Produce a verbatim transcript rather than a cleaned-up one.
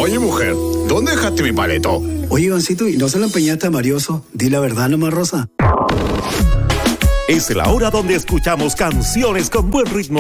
Oye, mujer, ¿dónde dejaste mi paleto? Oye, Ivancito, ¿y no se lo empeñaste a Marioso? Di la verdad nomás, Rosa. Es la hora donde escuchamos canciones con buen ritmo